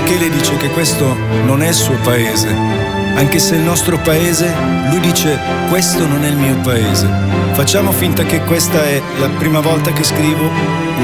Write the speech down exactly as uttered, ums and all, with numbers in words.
Michele dice che questo non è il suo paese, anche se è il nostro paese, lui dice questo non è il mio paese. Facciamo finta che questa è la prima volta che scrivo